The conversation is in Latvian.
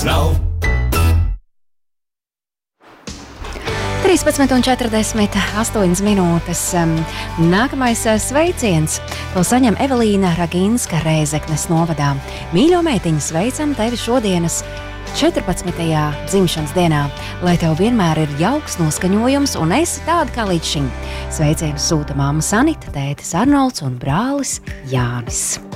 nav. 13:48 minūtes. Nākamais sveiciens. To saņem Evelīna Ragīnska Rēzeknes novadā. Mīļo meitiņu, sveicam tevi šodienas 14. dzimšanas dienā, lai tev vienmēr ir jauks noskaņojums un esi tāda kā līdz šim. Sveicienus sūta māma Sanita, tētis Arnolds un brālis Jānis.